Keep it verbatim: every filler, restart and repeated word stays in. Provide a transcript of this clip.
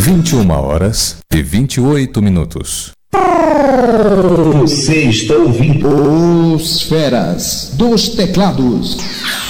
vinte e uma horas e vinte e oito minutos. Você está ouvindo Os Feras dos Teclados.